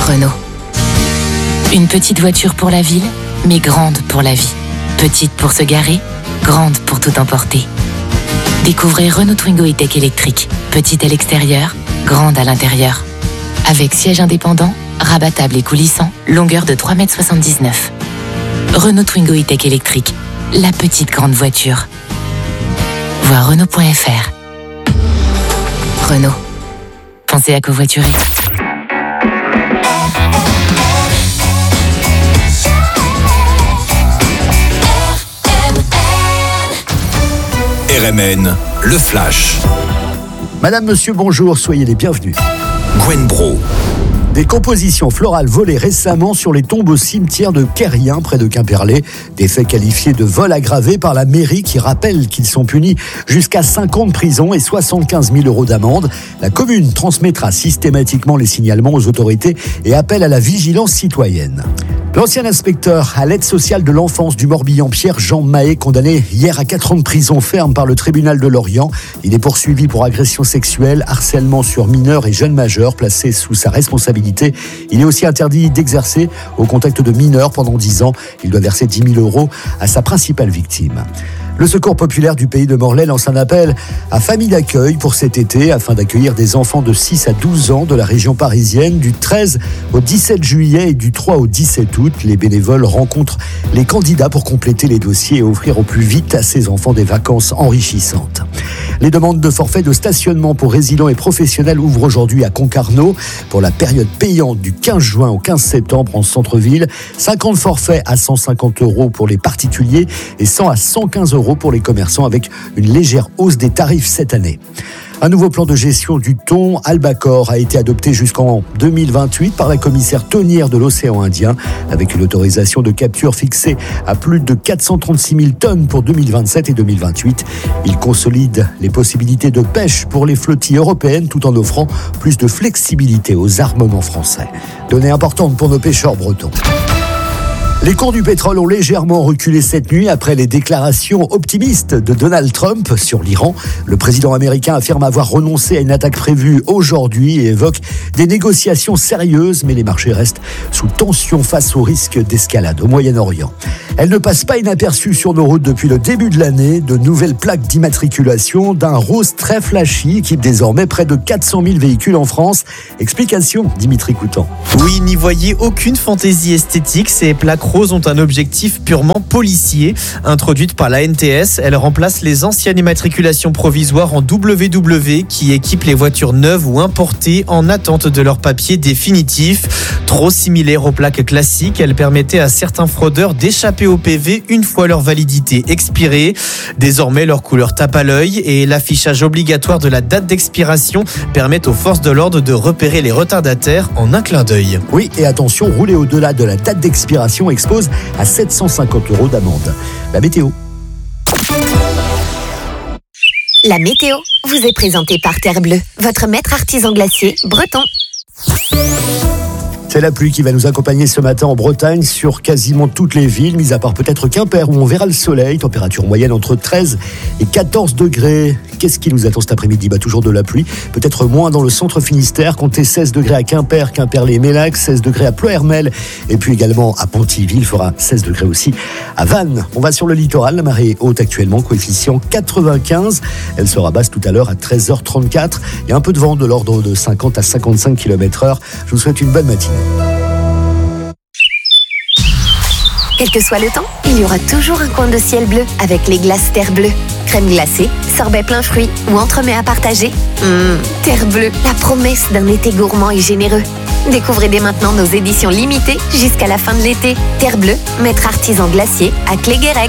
Renault. Une petite voiture pour la ville, mais grande pour la vie. Petite pour se garer, grande pour tout emporter. Découvrez Renault Twingo E-Tech électrique. Petite à l'extérieur, grande à l'intérieur. Avec siège indépendant, rabattable et coulissant, longueur de 3,79 m. Renault Twingo E-Tech électrique. La petite grande voiture. Voir Renault.fr. Renault. Pensez à covoiturer. RMN, le Flash. Madame, monsieur, bonjour, soyez les bienvenus. Gwen Bro. Des compositions florales volées récemment sur les tombes au cimetière de Quérien, près de Quimperlé. Des faits qualifiés de vol aggravé par la mairie qui rappelle qu'ils sont punis jusqu'à 5 ans de prison et 75 000 € d'amende. La commune transmettra systématiquement les signalements aux autorités et appelle à la vigilance citoyenne. L'ancien inspecteur à l'aide sociale de l'enfance du Morbihan, Pierre-Jean Mahé, condamné hier à 4 ans de prison ferme par le tribunal de Lorient. Il est poursuivi pour agression sexuelle, harcèlement sur mineurs et jeunes majeurs placés sous sa responsabilité. Il est aussi interdit d'exercer au contact de mineurs pendant 10 ans. Il doit verser 10 000 € à sa principale victime. Le Secours populaire du pays de Morlaix lance un appel à familles d'accueil pour cet été afin d'accueillir des enfants de 6 à 12 ans de la région parisienne du 13 au 17 juillet et du 3 au 17 août. Les bénévoles rencontrent les candidats pour compléter les dossiers et offrir au plus vite à ces enfants des vacances enrichissantes. Les demandes de forfait de stationnement pour résidents et professionnels ouvrent aujourd'hui à Concarneau pour la période payante du 15 juin au 15 septembre en centre-ville. 50 forfaits à 150 € pour les particuliers et 100 à 115 € pour les commerçants avec une légère hausse des tarifs cette année. Un nouveau plan de gestion du thon albacore a été adopté jusqu'en 2028 par la commissaire tonnière de l'océan Indien avec une autorisation de capture fixée à plus de 436 000 tonnes pour 2027 et 2028. Il consolide les possibilités de pêche pour les flottilles européennes tout en offrant plus de flexibilité aux armements français. Donnée importante pour nos pêcheurs bretons. Les cours du pétrole ont légèrement reculé cette nuit après les déclarations optimistes de Donald Trump sur l'Iran. Le président américain affirme avoir renoncé à une attaque prévue aujourd'hui et évoque des négociations sérieuses, mais les marchés restent sous tension face au risque d'escalade au Moyen-Orient. Elle ne passe pas inaperçue sur nos routes depuis le début de l'année. De nouvelles plaques d'immatriculation d'un rose très flashy équipent désormais près de 400 000 véhicules en France. Explication, Dimitri Coutan. Oui, n'y voyez aucune fantaisie esthétique. Ces plaques roses ont un objectif purement policier. Introduites par la NTS, elles remplacent les anciennes immatriculations provisoires en WW qui équipent les voitures neuves ou importées en attente de leur papier définitif. Trop similaires aux plaques classiques, elles permettaient à certains fraudeurs d'échapper au PV une fois leur validité expirée. Désormais, leur couleur tape à l'œil et l'affichage obligatoire de la date d'expiration permet aux forces de l'ordre de repérer les retardataires en un clin d'œil. Oui, et attention, rouler au-delà de la date d'expiration expose à 750 € d'amende. La météo. La météo vous est présentée par Terre Bleue, votre maître artisan glacier breton. C'est la pluie qui va nous accompagner ce matin en Bretagne sur quasiment toutes les villes, mis à part peut-être Quimper où on verra le soleil. Température moyenne entre 13 et 14 degrés. Qu'est-ce qui nous attend cet après-midi ? Toujours de la pluie, peut-être moins dans le centre Finistère. Comptez 16 degrés à Quimper, Quimperlé-Mélac, 16 degrés à Ploërmel et puis également à Pontivy. Il fera 16 degrés aussi à Vannes. On va sur le littoral, la marée est haute actuellement, coefficient 95. Elle sera basse tout à l'heure à 13h34. Il y a un peu de vent de l'ordre de 50 à 55 km/h. Je vous souhaite une bonne matinée. Quel que soit le temps, il y aura toujours un coin de ciel bleu avec les glaces Terre Bleue. Crème glacée, sorbet plein fruits ou entremets à partager. Terre Bleue, la promesse d'un été gourmand et généreux. Découvrez dès maintenant nos éditions limitées jusqu'à la fin de l'été. Terre Bleue, maître artisan glacier à Cléguérec.